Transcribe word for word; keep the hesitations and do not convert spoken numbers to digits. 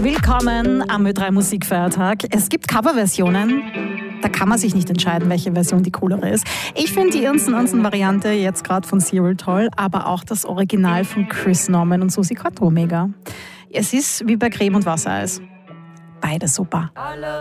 Willkommen am Ö drei Musikfeiertag. Es gibt Coverversionen. Da kann man sich nicht entscheiden, welche Version die coolere ist. Ich finde die Unsen-Unsen-Variante jetzt gerade von Cyril toll, aber auch das Original von Chris Norman und Susi Quatro mega. Es ist wie bei Creme und Wassereis. Beide super.